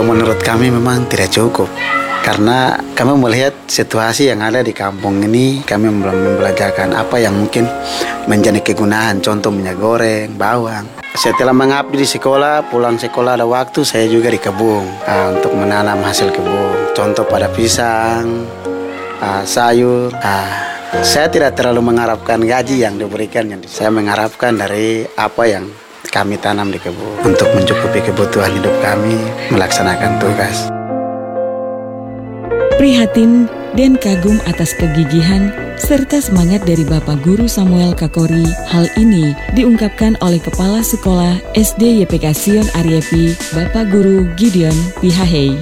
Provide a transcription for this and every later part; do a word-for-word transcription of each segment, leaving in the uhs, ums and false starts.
Kalau menurut kami memang tidak cukup. Karena kami melihat situasi yang ada di kampung ini, kami belum membelajarkan apa yang mungkin menjadi kegunaan. Contoh minyak goreng, bawang. Setelah mengabdi di sekolah, pulang sekolah ada waktu, saya juga di kebun uh, untuk menanam hasil kebun. Contoh pada pisang, uh, sayur. Uh, saya tidak terlalu mengharapkan gaji yang diberikan. Saya mengharapkan dari apa yang kami tanam di kebun untuk mencukupi kebutuhan hidup kami, melaksanakan tugas. Prihatin dan kagum atas kegigihan serta semangat dari Bapak Guru Samuel Kakori, hal ini diungkapkan oleh Kepala Sekolah S D Y P K Sion Ariepi, Bapak Guru Gideon Pihahei.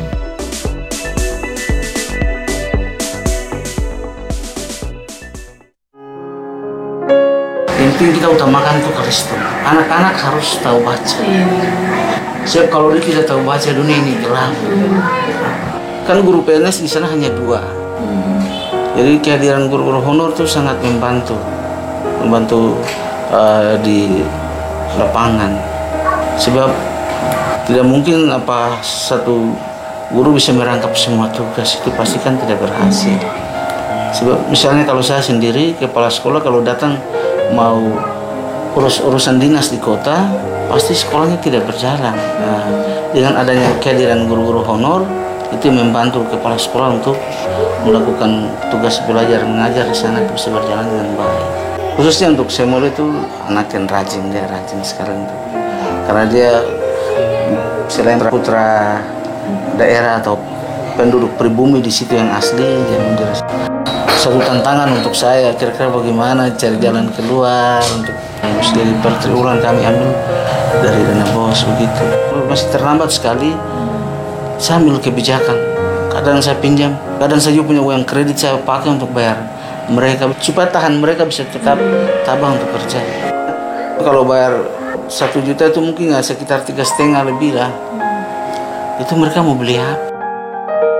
Penting kita utamakan tuh Kristus. Anak-anak harus tahu baca. Sebab kalau dia tidak tahu baca, dunia ini gelap. Kan guru P N S di sana hanya dua. Hmm. Jadi kehadiran guru-guru honor itu sangat membantu, membantu uh, di lapangan. Sebab tidak mungkin apa satu guru bisa merangkap semua tugas, itu pasti kan tidak berhasil. Sebab misalnya kalau saya sendiri kepala sekolah kalau datang mau urus urusan dinas di kota, pasti sekolahnya tidak berjalan. Nah, dengan adanya kehadiran guru-guru honor, itu membantu kepala sekolah untuk melakukan tugas belajar mengajar di sana bisa berjalan dengan baik. Khususnya untuk Samuel itu anak yang rajin, dia rajin sekarang itu. Karena dia selain putra daerah atau penduduk pribumi di situ yang asli, dia menjadi satu tantangan untuk saya. Kira-kira bagaimana cari jalan keluar untuk dari pertribulan kami ambil dari dana bos begitu. Masih terlambat sekali. Saya ambil kebijakan, kadang saya pinjam, kadang saya juga punya uang kredit saya pakai untuk bayar mereka supaya tahan mereka bisa tetap tabah untuk kerja. Kalau bayar satu juta itu mungkin nggak sekitar tiga setengah lebih lah. Itu mereka mau beli apa?